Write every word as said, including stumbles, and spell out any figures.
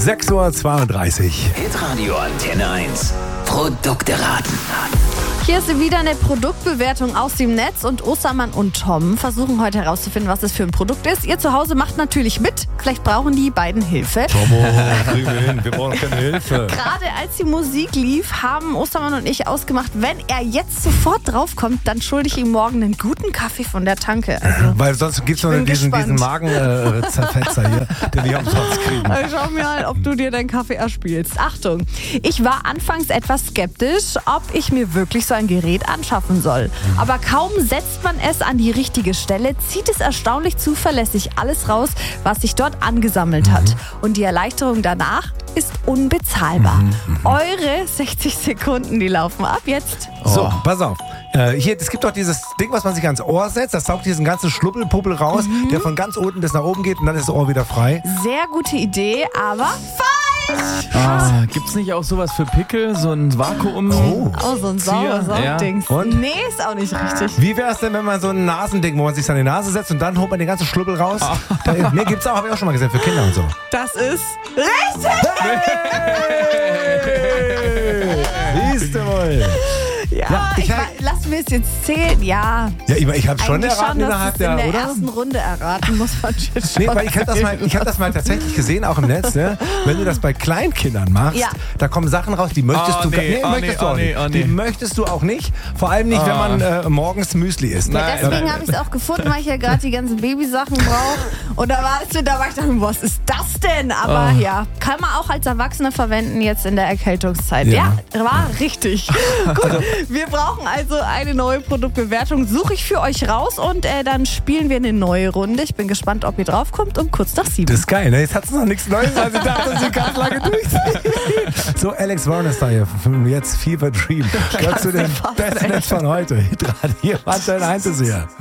sechs Uhr zweiunddreißig. Hitradio Antenne eins. Produkte raten. Hier ist wieder eine Produktbewertung aus dem Netz und Ostermann und Tom versuchen heute herauszufinden, was es für ein Produkt ist. Ihr zu Hause macht natürlich mit. Vielleicht brauchen die beiden Hilfe. Tomo, kriegen wir hin. Wir brauchen keine Hilfe. Gerade als die Musik lief, haben Ostermann und ich ausgemacht, wenn er jetzt sofort draufkommt, dann schulde ich ihm morgen einen guten Kaffee von der Tanke. Also, Weil sonst gibt es nur diesen, diesen Magen-Zerfetzer äh, hier, den wir umsonst kriegen. Also schau mir, ob du dir deinen Kaffee erspielst. Achtung, ich war anfangs etwas skeptisch, ob ich mir wirklich so ein Gerät anschaffen soll. Aber kaum setzt man es an die richtige Stelle, zieht es erstaunlich zuverlässig alles raus, was sich dort angesammelt hat. Und die Erleichterung danach ist unbezahlbar. Eure sechzig Sekunden, die laufen ab jetzt. So, pass auf. Äh, hier, es gibt doch dieses Ding, was man sich ans Ohr setzt. Das saugt diesen ganzen Schluppelpuppel raus, Mhm. der von ganz unten bis nach oben geht und dann ist das Ohr wieder frei. Sehr gute Idee, aber falsch! Ah, gibt's nicht auch sowas für Pickel? So ein Vakuum? Oh. Oh, so ein Zieher, Sauger-Saugdings. ja. Und? Nee, ist auch nicht richtig. Wie wäre es denn, wenn man so ein Nasending, wo man sich an die Nase setzt und dann holt man den ganzen Schluppel raus? Da, nee, gibt's auch, habe ich auch schon mal gesehen, für Kinder und so. Das ist richtig! Siehst du wohl. Ja, Ja, ich ich hab- weiß, lass mir es jetzt zählen. Ja, Ja, ich, ich habe schon eigentlich erraten schon, dass innerhalb es in der, der oder? ersten Runde erraten muss man jetzt schon. Nee, weil ich habe das, mal- ich hab das mal tatsächlich gesehen, auch im Netz. Ne? Wenn du das bei Kleinkindern machst, Ja. da kommen Sachen raus, die möchtest Oh, du gar- nee, oh, möchtest nee, du auch oh, nee, nicht. oh, Die nee. möchtest du auch nicht. Vor allem nicht, wenn Ah. man äh, morgens Müsli isst. Ja, Nein, deswegen nein. habe ich es auch gefunden, weil ich ja gerade die ganzen Babysachen brauche. Und da war es so, da war ich dann, was ist das denn? Aber Oh. ja, kann man auch als Erwachsene verwenden jetzt in der Erkältungszeit. Ja. Ja, war richtig. Gut, wir brauchen also eine neue Produktbewertung. Suche ich für euch raus und äh, dann spielen wir eine neue Runde. Ich bin gespannt, ob ihr draufkommt um kurz nach sieben. Das ist geil, ne? Jetzt hat es noch nichts Neues, weil sie dachte, dass sie ganz lange durch. So, Alex Warren ist da hier. Jetzt Fever Dream. Gehört zu den besten Hits von heute. Hier, Antenne eins ist hier.